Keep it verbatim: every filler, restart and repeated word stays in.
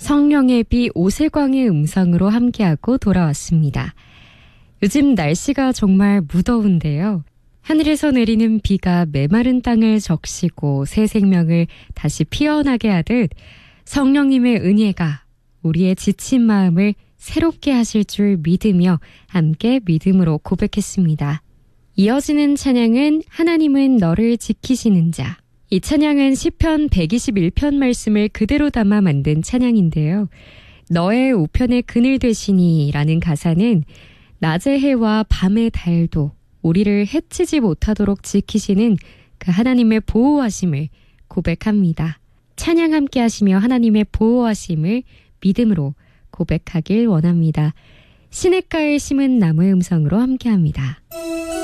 성령의 비 오세광의 음성으로 함께하고 돌아왔습니다. 요즘 날씨가 정말 무더운데요. 하늘에서 내리는 비가 메마른 땅을 적시고 새 생명을 다시 피어나게 하듯 성령님의 은혜가 우리의 지친 마음을 새롭게 하실 줄 믿으며 함께 믿음으로 고백했습니다. 이어지는 찬양은 하나님은 너를 지키시는 자. 이 찬양은 시편 백이십일 편 말씀을 그대로 담아 만든 찬양인데요. 너의 우편에 그늘 되시니 라는 가사는 낮의 해와 밤의 달도 우리를 해치지 못하도록 지키시는 그 하나님의 보호하심을 고백합니다. 찬양 함께 하시며 하나님의 보호하심을 믿음으로 고백하길 원합니다. 시냇가에 심은 나무의 음성으로 함께합니다.